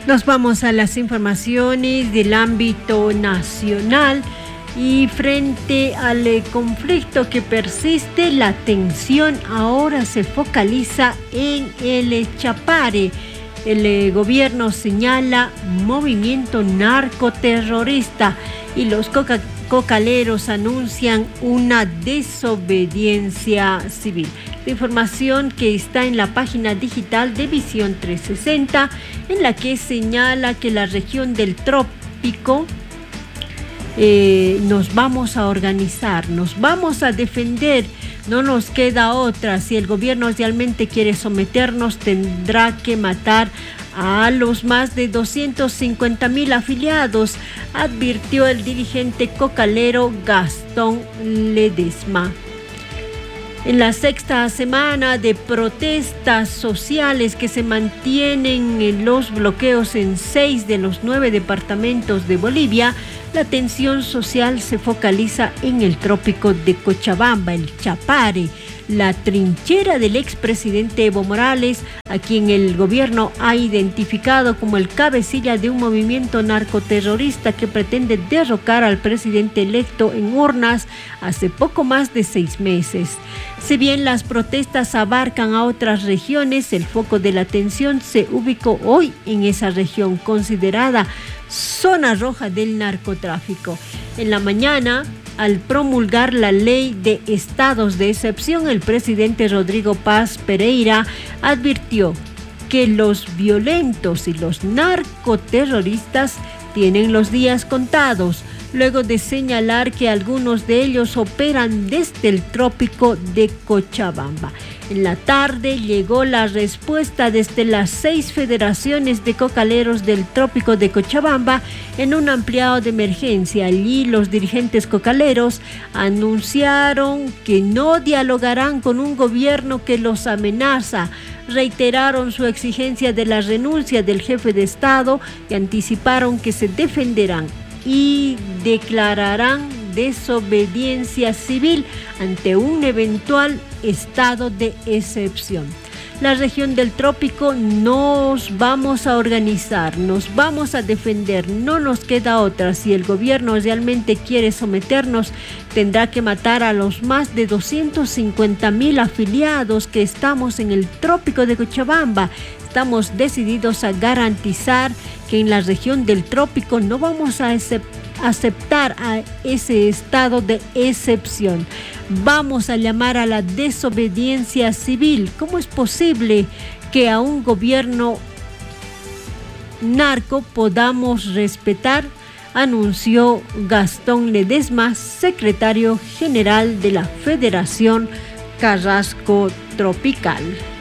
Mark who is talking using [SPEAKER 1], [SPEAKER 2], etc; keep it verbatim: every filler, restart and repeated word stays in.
[SPEAKER 1] Nos vamos a las informaciones del ámbito nacional y frente al eh, conflicto que persiste, la atención ahora se focaliza en el eh, Chapare. El eh, gobierno señala movimiento narcoterrorista y los coca cocaleros anuncian una desobediencia civil. La información que está en la página digital de Visión trescientos sesenta, en la que señala que la región del trópico eh, nos vamos a organizar, nos vamos a defender, no nos queda otra. Si el gobierno realmente quiere someternos, tendrá que matar a los más de doscientos cincuenta mil afiliados, advirtió el dirigente cocalero Gastón Ledesma. En la sexta semana de protestas sociales que se mantienen en los bloqueos en seis de los nueve departamentos de Bolivia, la tensión social se focaliza en el trópico de Cochabamba, el Chapare, la trinchera del expresidente Evo Morales, a quien el gobierno ha identificado como el cabecilla de un movimiento narcoterrorista que pretende derrocar al presidente electo en urnas hace poco más de seis meses. Si bien las protestas abarcan a otras regiones, el foco de la atención se ubicó hoy en esa región considerada zona roja del narcotráfico. En la mañana, al promulgar la ley de estados de excepción, el presidente Rodrigo Paz Pereira advirtió que los violentos y los narcoterroristas tienen los días contados, luego de señalar que algunos de ellos operan desde el trópico de Cochabamba. En la tarde llegó la respuesta desde las seis federaciones de cocaleros del trópico de Cochabamba en un ampliado de emergencia. Allí los dirigentes cocaleros anunciaron que no dialogarán con un gobierno que los amenaza. Reiteraron su exigencia de la renuncia del jefe de Estado y anticiparon que se defenderán y declararán desobediencia civil ante un eventual estado de excepción. La región del trópico nos vamos a organizar, nos vamos a defender, no nos queda otra. Si el gobierno realmente quiere someternos, tendrá que matar a los más de doscientos cincuenta mil afiliados que estamos en el trópico de Cochabamba. Estamos decididos a garantizar que en la región del trópico no vamos a aceptar a ese estado de excepción. Vamos a llamar a la desobediencia civil. ¿Cómo es posible que a un gobierno narco podamos respetar?, anunció Gastón Ledesma, secretario general de la Federación Carrasco Tropical.